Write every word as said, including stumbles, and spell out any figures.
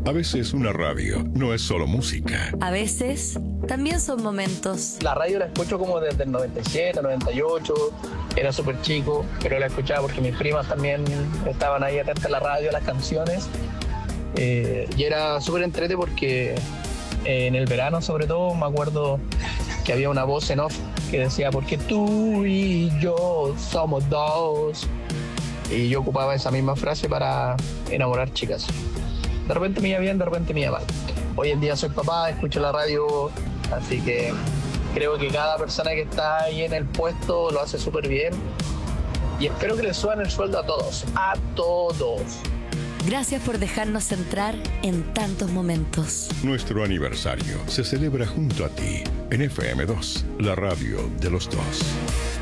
A veces una radio no es solo música. A veces también son momentos. La radio la escucho como desde el noventa y siete, noventa y ocho. Era súper chico, pero la escuchaba porque mis primas también estaban ahí atentas a la radio, a las canciones. Eh, y era súper entrete porque eh, en el verano sobre todo me acuerdo que había una voz en off que decía porque tú y yo somos dos. Y yo ocupaba esa misma frase para enamorar chicas. De repente me iba bien, de repente me iba mal. Hoy en día soy papá, escucho la radio, así que creo que cada persona que está ahí en el puesto lo hace súper bien. Y espero que le suban el sueldo a todos, a todos. Gracias por dejarnos entrar en tantos momentos. Nuestro aniversario se celebra junto a ti en F M dos, la radio de los dos.